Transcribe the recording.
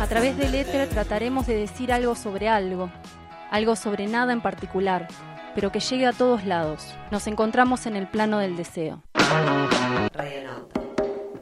través del éter trataremos de decir algo sobre nada en particular, pero que llegue a todos lados. Nos encontramos en el plano del deseo. Radionauta.